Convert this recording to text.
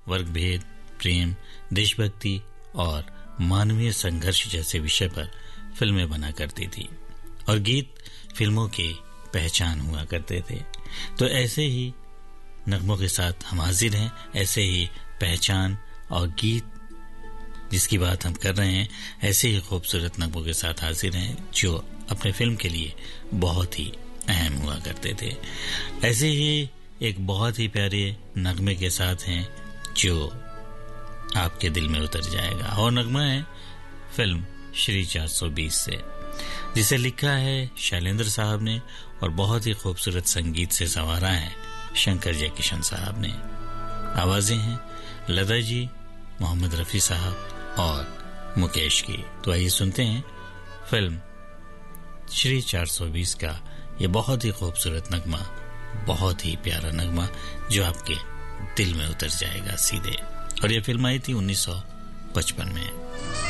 वर्ग भेद, प्रेम, देशभक्ति और मानवीय संघर्ष जैसे विषय पर फिल्में बना करती थी और गीत फिल्मों के पहचान हुआ करते थे। तो ऐसे ही नगमों के साथ हम हाजिर हैं, ऐसे ही पहचान और गीत जिसकी बात हम कर रहे हैं, ऐसे ही खूबसूरत नगमों के साथ हाजिर हैं जो अपने फिल्म के लिए बहुत ही अहम हुआ करते थे। ऐसे ही एक बहुत ही प्यारे नगमे के साथ हैं जो आपके दिल में उतर जाएगा और नगमा है फिल्म श्री 420 से, जिसे लिखा है शैलेंद्र साहब ने और बहुत ही खूबसूरत संगीत से संवारा है शंकर जयकिशन साहब ने। आवाजें हैं लता जी, मोहम्मद रफी साहब और मुकेश की। तो आइए सुनते हैं फिल्म श्री 420 का ये बहुत ही खूबसूरत नगमा, बहुत ही प्यारा नगमा जो आपके दिल में उतर जाएगा सीधे। और ये फिल्म आई थी 1955 में।